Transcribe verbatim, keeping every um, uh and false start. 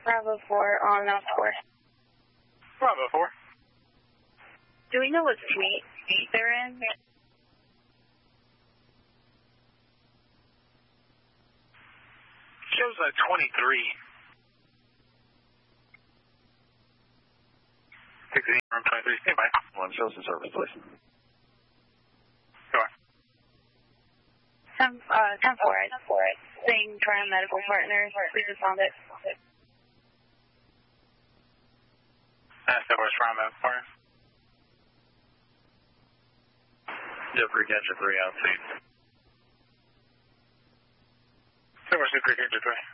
Bravo four on Mount four. Bravo four. Do we know what suite they're in? Shows a twenty-three. sixteen, room twenty-three, stand by. One shows the service, please. Go on. ten, uh, ten four, saying Triumph Medical Partners, we just found it. That's the horse from Medical Partners. Yep, recapture three out, two. Silver Super Capture three.